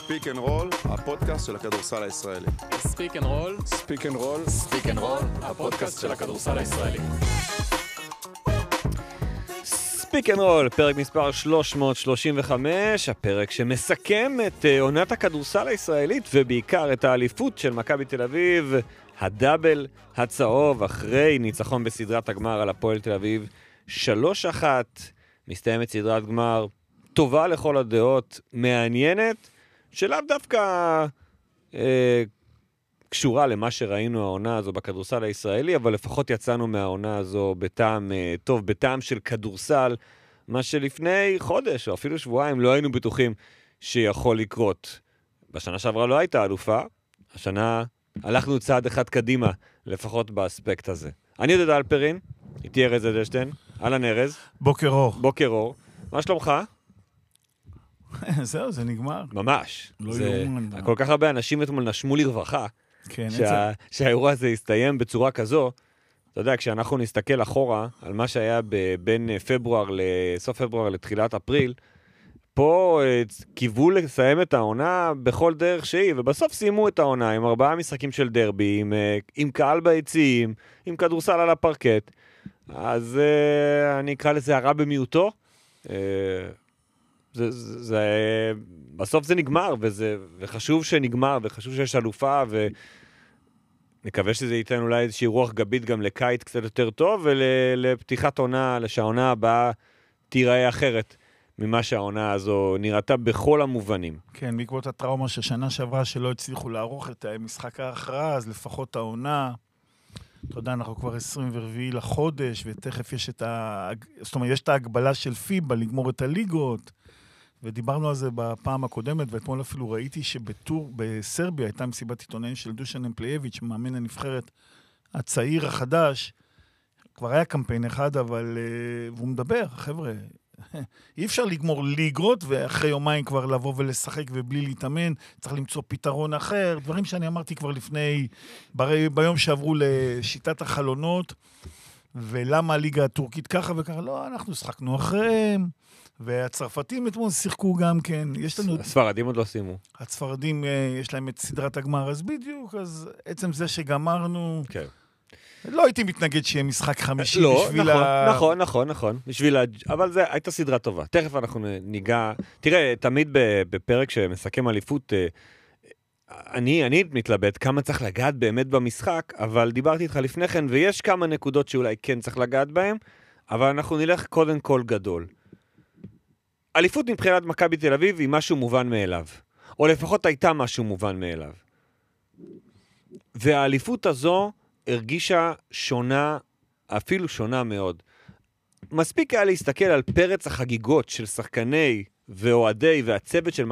ספיק אנד רול, הפודקאסט של הכדורסל הישראלי. ספיק אנד רול, ספיק אנד רול, ספיק אנד רול, הפודקאסט של הכדורסל הישראלי. ספיק אנד רול, פרק מספר 335, הפרק שמסכם את עונת הכדורסל הישראלית ובעיקר את האליפות של מכבי תל אביב, הדאבל הצהוב אחרי ניצחון בסדרת הגמר על הפועל תל אביב 3-1. מסתיימת סדרת גמר טובה לכל הדעות, מעניינת, שלאו דווקא קשורה למה שראינו העונה הזו בכדורסל הישראלי, אבל לפחות יצאנו מהעונה הזו בטעם טוב, בטעם של כדורסל, מה שלפני חודש או אפילו שבועיים לא היינו בטוחים שיכול לקרות. בשנה שעברה לא הייתה אלופה, השנה הלכנו צעד אחד קדימה, לפחות באספקט הזה. אני יודע אלפרין, איתי ארז אדלשטיין, אהלן ארז. בוקר אור. בוקר אור. מה שלומך? זהו, זה נגמר. ממש. לא יאומן. כל כך הרבה אנשים אתמול נשמו לרווחה, כן, שהאירוע הזה יסתיים בצורה כזו. אתה יודע, כשאנחנו נסתכל אחורה על מה שהיה בין פברואר לסוף פברואר לתחילת אפריל, פה קיוו לסיים את העונה בכל דרך שהיא, ובסוף סיימו את העונה עם 4 משחקים של דרבי, עם קהל ביציעים, עם כדורסל על הפרקט. אז אני אקרא לזה הרע במיעוטו. בסוף זה נגמר, וחשוב שנגמר, וחשוב שיש אלופה, ונקווה שזה ייתן אולי איזושהי רוח גבית גם לקיץ קצת יותר טוב, ולפתיחת עונה, שהעונה הבאה תיראה אחרת ממה שהעונה הזו נראתה בכל המובנים. כן, בעקבות הטראומה של שנה שעברה שלא הצליחו לערוך את משחק ההכרעה, אז לפחות העונה, אתה יודע, אנחנו כבר 24 לחודש, ותכף יש זאת אומרת, יש את ההגבלה של פיבה לגמור את הליגות, ודיברנו על זה בפעם הקודמת, ואתמול אפילו ראיתי בסרביה הייתה מסיבת עיתונאים של דושן אמפלייביץ', מאמן הנבחרת הצעיר החדש, כבר היה קמפיין אחד, אבל והוא מדבר, חבר'ה, אי אפשר לגמור ליגות, ואחרי יומיים כבר לבוא ולשחק ובלי להתאמן, צריך למצוא פתרון אחר, דברים שאני אמרתי כבר לפני, ביום שעברו לשיטת החלונות, ולמה הליגה הטורקית ככה וככה, לא, אנחנו שחקנו אחריהם, והצרפתים אתמול שיחקו גם כן, יש לנו... הספרדים עוד לא סיימו. הצפרדים, יש להם את סדרת הגמר, אז בדיוק, אז עצם זה שגמרנו... כן. לא הייתי מתנגד שיהיה משחק חמישי בשביל נכון, אבל זה הייתה סדרה טובה. תכף אנחנו ניגע, תראה, תמיד בפרק שמסכם אליפות, אני מתלבט כמה צריך לגעת באמת במשחק, אבל דיברתי איתך לפני כן, ויש כמה נקודות שאולי כן צריך לגעת בהן, אבל אנחנו נלך קודם כל גדול. אליפות מבחינת מכבי תל אביב היא משהו מובן מאליו, או לפחות הייתה משהו מובן מאליו. והאליפות הזו הרגישה שונה, אפילו שונה מאוד. מספיק היה להסתכל על פרץ החגיגות של שחקני ואוהדי והצוות של